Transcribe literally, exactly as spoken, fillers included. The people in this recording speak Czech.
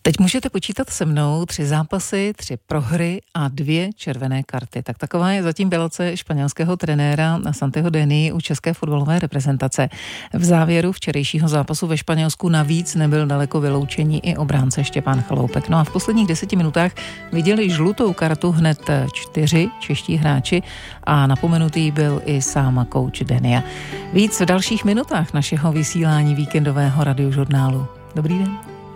Teď můžete počítat se mnou tři zápasy, tři prohry a dvě červené karty. Tak taková je zatím bilance španělského trenéra Santiho Deny u české fotbalové reprezentace. V závěru včerejšího zápasu ve Španělsku navíc nebyl daleko vyloučení i obránce Štěpán Chaloupek. No a v posledních deseti minutách viděli žlutou kartu hned čtyři čeští hráči a napomenutý byl i sám kouč Denia. Víc v dalších minutách našeho vysílání víkendového radiožurnálu. Dobrý den.